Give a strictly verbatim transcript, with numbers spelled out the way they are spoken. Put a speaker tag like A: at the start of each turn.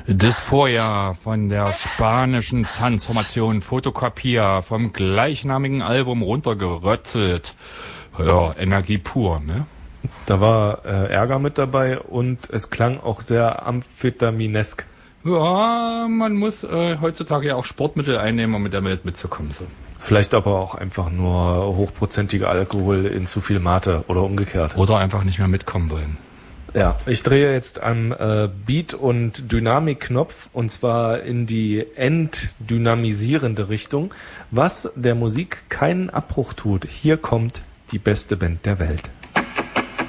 A: Dysphoria von der spanischen Tanzformation Photocopia vom gleichnamigen Album runtergeröttelt. Ja, Energie pur, ne?
B: Da war äh, Ärger mit dabei und es klang auch sehr amphitaminesk.
A: Ja, man muss äh, heutzutage ja auch Sportmittel einnehmen, um mit der Welt mitzukommen. So.
B: Vielleicht aber auch einfach nur hochprozentiger Alkohol in zu viel Mate oder umgekehrt.
A: Oder einfach nicht mehr mitkommen wollen.
B: Ja, ich drehe jetzt am äh, Beat- und Dynamikknopf und zwar in die entdynamisierende Richtung, was der Musik keinen Abbruch tut. Hier kommt die beste Band der Welt.